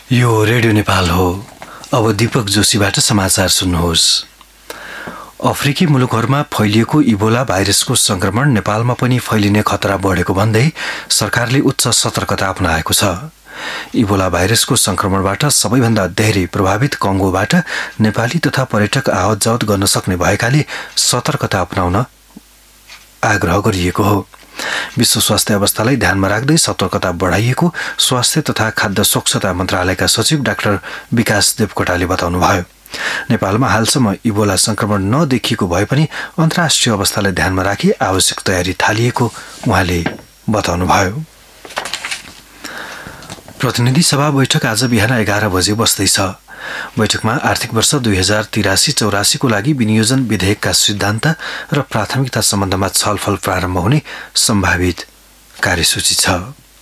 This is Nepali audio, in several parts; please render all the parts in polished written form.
यो रेडियो नेपाल हो। अब दीपक जोशीबाट समाचार सुन्नुहोस्। अफ्रिकी मुलुकहरूमा फैलिएको इबोला भाइरसको संक्रमण नेपालमा पनि फैलिने खतरा बढेको भन्दै सरकारले उच्च सतर्कता अपनाएको छ। इबोला भाइरसको संक्रमणबाट सबैभन्दा धेरै प्रभावित कङ्गोबाट नेपाली तथा पर्यटक आवत जावत गर्न सक्ने भएकाले सतर्कता अपनाउन आग्रह गरिएको हो। विश्व स्वास्थ्य अवस्थालाई ध्यानमा राख्दै सतर्कता बढाइएको स्वास्थ्य तथा खाद्य स्वच्छता मन्त्रालयका सचिव डाक्टर विकास देवकोटाले बताउनुभयो। नेपालमा हालसम्म इबोला संक्रमण नदेखिएको भए पनि अन्तर्राष्ट्रिय अवस्थालाई ध्यानमा राखी आवश्यक तयारी थालिएको उहाँले बताउनुभयो। प्रतिनिधि सभा बैठक आज बिहान 11 बजे बस्दैछ। बैठकमा आर्थिक वर्ष 2083-84 को लागि विनियोजन विधेयकका सिद्धान्त र प्राथमिकता सम्बन्धमा छलफल प्रारम्भ हुने सम्भावित कार्यसूची छ।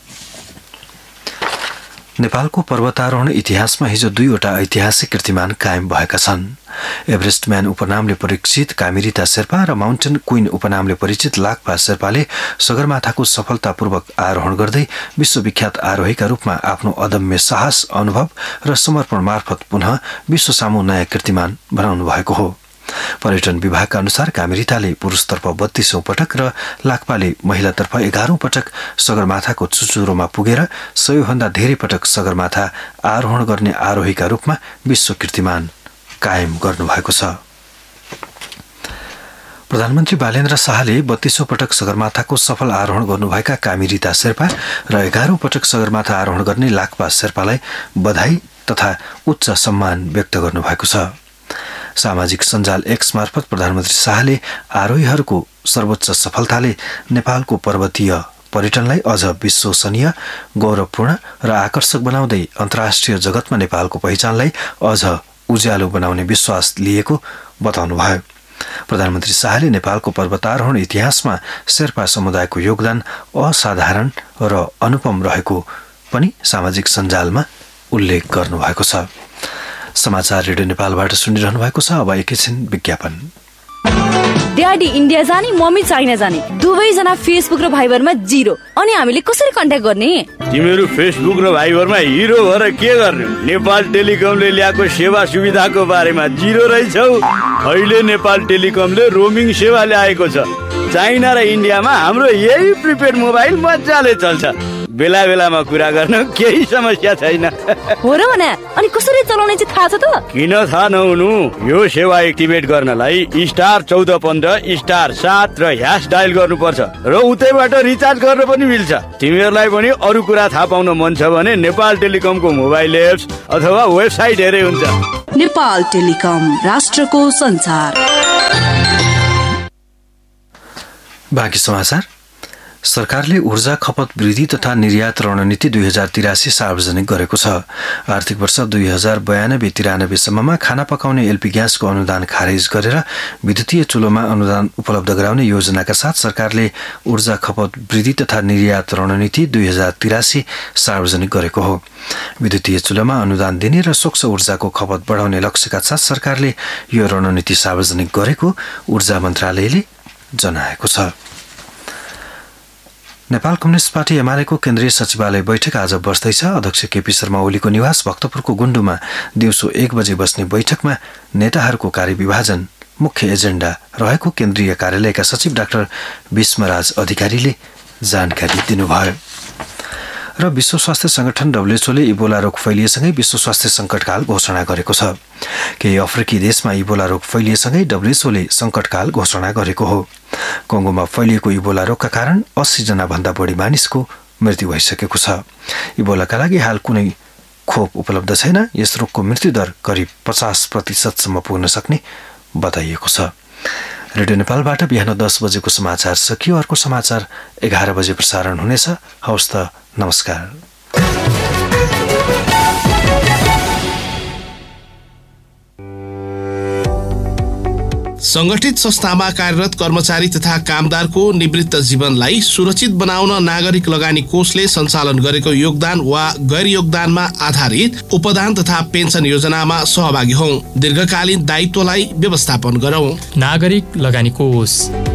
नेपालको पर्वतारोहण इतिहासमा हिजो 2वटा ऐतिहासिक कीर्तिमान कायम भएका छन्। एभरेस्ट म्यान उपनामले परिचित कामिरिता शेर्पा र माउन्टेन क्वीन उपनामले परिचित लाक्पा शेर्पाले सगरमाथाको सफलतापूर्वक आरोहण गर्दै विश्वविख्यात आरोहीका रूपमा आफ्नो अदम्य साहस, अनुभव र समर्पण मार्फत पुनः विश्व सामु नयाँ कीर्तिमान बनाउनु भएको हो। पर्यटन विभागका अनुसार कामिरिताले पुरुषतर्फ 32औं पटक र लाक्पाले महिलातर्फ 11औं पटक सगरमाथाको चुचुरोमा पुगेर 100 धेरै पटक सगरमाथा आरोहण गर्ने आरोहीका रूपमा विश्व कीर्तिमान कायम गर्नुभएको छ। प्रधानमन्त्री बालेन्द्र शाहले 32औं पटक सगरमाथाको सफल आरोहण गर्नुभएका कामिरिता शेर्पा र 11औं पटक सगरमाथा आरोहण गर्ने लाक्पा शेर्पालाई बधाई तथा उच्च सम्मान व्यक्त गर्नुभएको छ। सामाजिक सञ्जाल एक्स मार्फत प्रधानमन्त्री शाहले आरोहीहरूको सर्वोच्च सफलताले नेपालको पर्वतीय पर्यटनलाई अझ विश्वसनीय, गौरवपूर्ण र आकर्षक बनाउँदै अन्तर्राष्ट्रिय जगतमा नेपालको पहिचानलाई अझ उज्यालो बनाउने विश्वास लिएको बताउनुभयो। प्रधानमन्त्री शाहले नेपालको पर्वतारोहण इतिहासमा शेर्पा समुदायको योगदान असाधारण र अनुपम रहेको पनि सामाजिक सञ्जालमा उल्लेख गर्नुभएको छ। समाचार रेडियो नेपालबाट सुनिरहनु भएको छ। अब एकैछिन विज्ञापन। ड्याडी इन्डिया जाने, मम्मी चाइना जाने, दुवैजना फेसबुक र भाइबरमा 0। अनि हामीले कसरी कन्ट्याक्ट गर्ने? तिमीहरू फेसबुक र भाइबरमा हिरो भएर के गर्ने? नेपाल टेलिकमले ल्याएको सेवा सुविधाको बारेमा 0 रहेछौ। अहिले नेपाल टेलिकमले रोमिङ सेवा ल्याएको छ। चाइना र इन्डियामा हाम्रो यही प्रिपेड मोबाइल मजाले चल्छ। बेला बेलामा कुरा गर्न केही समस्या छैन। हो र भने अनि कसरी चलाउने चाहिँ थाहा छ त? किन थाहा नहुनु? यो सेवा एक्टिभेट गर्नलाई *1415 *7 र # डायल गर्नुपर्छ र उतैबाट रिचार्ज गर्न पनि मिल्छ। तिमीहरूलाई पनि अरू कुरा थाहा पाउन मन छ भने नेपाल टेलिकमको मोबाइल एप्स अथवा वेबसाइट हेरे हुन्छ। नेपाल टेलिकम, राष्ट्रको संचार। बाँकी समाचार। सरकारले ऊर्जा खपत वृद्धि तथा निर्यात रणनीति 2083 सार्वजनिक गरेको छ। आर्थिक वर्ष 2092-93 सम्ममा खाना पकाउने एलपी ग्यासको अनुदान खारेज गरेर विद्युतीय चुलोमा अनुदान उपलब्ध गराउने योजनाका साथ सरकारले ऊर्जा खपत वृद्धि तथा निर्यात रणनीति 2083 सार्वजनिक गरेको हो। विद्युतीय चुलोमा अनुदान दिने र स्वच्छ ऊर्जाको खपत बढाउने लक्ष्यका साथ सरकारले यो रणनीति सार्वजनिक गरेको ऊर्जा मन्त्रालयले जनाएको छ। नेपाल कम्युनिस्ट पार्टी एमालेको केन्द्रीय सचिवालय बैठक आज बस्दैछ। अध्यक्ष केपी शर्मा ओलीको निवास भक्तपुरको गुण्डुमा दिउँसो 1 बजे बस्ने बैठकमा नेताहरूको कार्यविभाजन मुख्य एजेन्डा रहेको केन्द्रीय कार्यालयका सचिव डाक्टर भीष्मराज अधिकारीले जानकारी दिनुभयो। र विश्व स्वास्थ्य संगठन WHOले इबोला रोग फैलिएसँगै विश्व स्वास्थ्य सङ्कटकाल घोषणा गरेको छ। केही अफ्रिकी देशमा इबोला रोग फैलिएसँगै WHOले सङ्कटकाल घोषणा गरेको हो। कङ्गोमा फैलिएको इबोला रोगका कारण 80 जना भन्दा बढी मानिसको मृत्यु भइसकेको छ। इबोलाका लागि हाल कुनै खोप उपलब्ध छैन। यस रोगको मृत्युदर करिब 50% सम्म पुग्न सक्ने बताइएको छ। रेडियो नेपालबाट बिहान 10 बजेको समाचार सकियो। अर्को समाचार 11 बजे प्रसारण हुनेछ। हवस् त, नमस्कार। संगठित संस्थामा कार्यरत कर्मचारी तथा कामदारको निवृत्त जीवनलाई सुरक्षित बनाउन नागरिक लगानी कोषले सञ्चालन गरेको योगदान वा गैर योगदानमा आधारित उपदान तथा पेन्सन योजनामा सहभागी हौं। दीर्घकालीन दायित्वलाई व्यवस्थापन गरौं। नागरिक लगानी कोष।